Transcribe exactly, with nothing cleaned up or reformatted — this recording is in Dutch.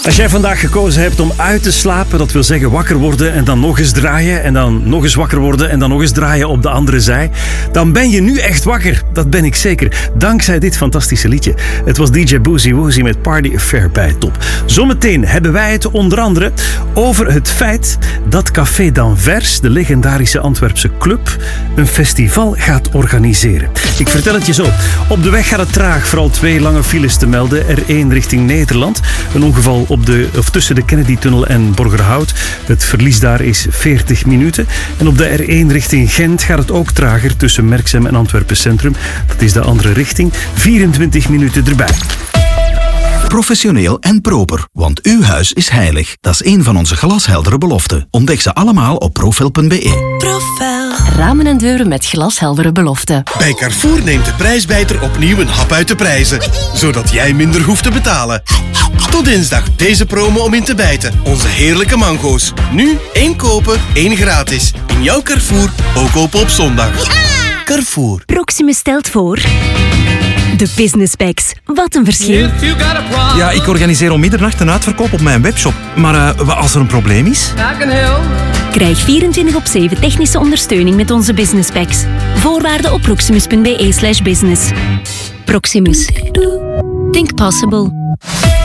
Als jij vandaag gekozen hebt om uit te slapen, dat wil zeggen wakker worden en dan nog eens draaien en dan nog eens wakker worden en dan nog eens draaien op de andere zij, dan ben je nu echt wakker. Dat ben ik zeker, dankzij dit fantastische liedje. Het was D J Boozy Woozy met Party Affair bij Top. Zometeen hebben wij het onder andere over het feit dat Café d'Anvers, de legendarische Antwerpse club, een festival gaat organiseren. Ik vertel het je zo. Op de weg gaat het traag, vooral twee lange files te melden. R één richting Nederland. Een ongeval op de, of tussen de Kennedy-tunnel en Borgerhout. Het verlies daar is veertig minuten. En op de R één richting Gent gaat het ook trager tussen Merksem en Antwerpen Centrum. Dat is de andere richting. vierentwintig minuten erbij. Professioneel en proper, want uw huis is heilig. Dat is een van onze glasheldere beloften. Ontdek ze allemaal op profel punt be. Profel. Ramen en deuren met glasheldere beloften. Bij Carrefour neemt de prijsbijter opnieuw een hap uit de prijzen. Zodat jij minder hoeft te betalen. Tot dinsdag deze promo om in te bijten. Onze heerlijke mango's. Nu één kopen, één gratis. In jouw Carrefour, ook open op zondag. Ja! Carrefour. Proximus stelt voor... De Business Packs. Wat een verschil. Ja, ik organiseer om middernacht een uitverkoop op mijn webshop. Maar uh, als er een probleem is... Krijg vierentwintig op zeven technische ondersteuning met onze Business Packs. Voorwaarden op proximus punt be slash business. Proximus. Think possible.